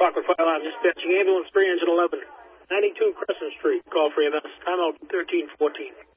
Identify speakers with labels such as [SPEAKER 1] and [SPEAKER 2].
[SPEAKER 1] Rockland Fire Line dispatching ambulance 3 engine 11, 92 Crescent Street. Call for EMS. Timeout 1314.